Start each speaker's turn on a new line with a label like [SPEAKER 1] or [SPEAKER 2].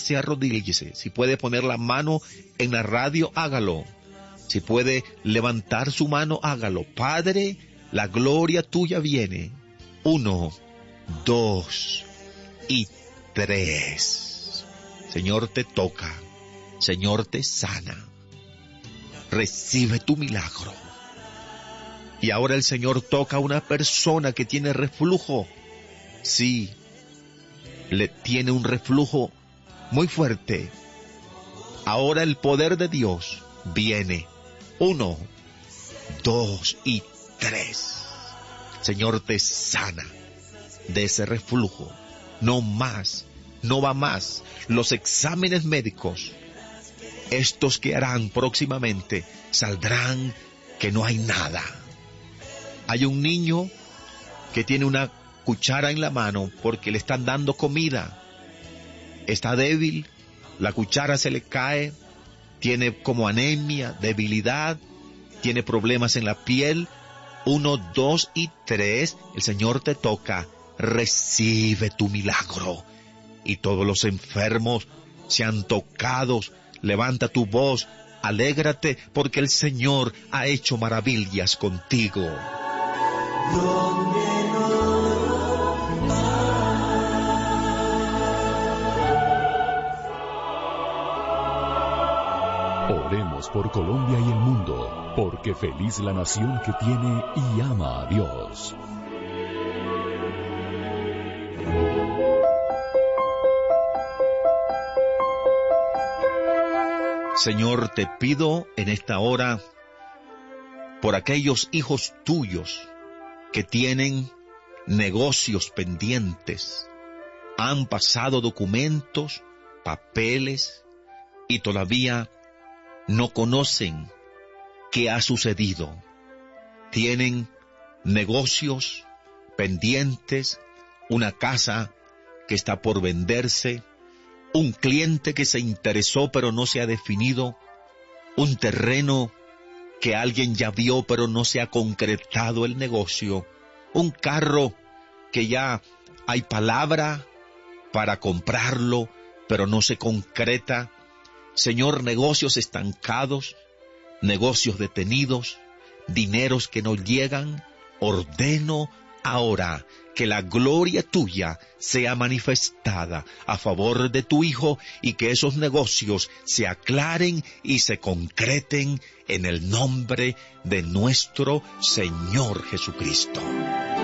[SPEAKER 1] arrodillarse, arrodíllese. Si puede poner la mano en la radio, hágalo. Si puede levantar su mano, hágalo. Padre, la gloria tuya viene. 1, 2 y 3. Señor, te toca. Señor, te sana. Recibe tu milagro. Y ahora el Señor toca a una persona que tiene reflujo. Sí, le tiene un reflujo muy fuerte. Ahora el poder de Dios viene. 1, 2 y 3. Señor, te sana de ese reflujo. No más, no va más. Los exámenes médicos, estos que harán próximamente, saldrán que no hay nada. Hay un niño que tiene una cuchara en la mano porque le están dando comida. Está débil, la cuchara se le cae, tiene como anemia, debilidad, tiene problemas en la piel. 1, 2 y 3, el Señor te toca. Recibe tu milagro. Y todos los enfermos sean tocados. Levanta tu voz, alégrate, porque el Señor ha hecho maravillas contigo.
[SPEAKER 2] Oremos por Colombia y el mundo, porque feliz la nación que tiene y ama a Dios.
[SPEAKER 1] Señor, te pido en esta hora por aquellos hijos tuyos que tienen negocios pendientes, han pasado documentos, papeles y todavía no conocen qué ha sucedido. Tienen negocios pendientes, una casa que está por venderse, un cliente que se interesó pero no se ha definido, un terreno que alguien ya vio pero no se ha concretado el negocio, un carro que ya hay palabra para comprarlo pero no se concreta. Señor, negocios estancados, negocios detenidos, dineros que no llegan. Ordeno ahora que la gloria tuya sea manifestada a favor de tu Hijo y que esos negocios se aclaren y se concreten en el nombre de nuestro Señor Jesucristo.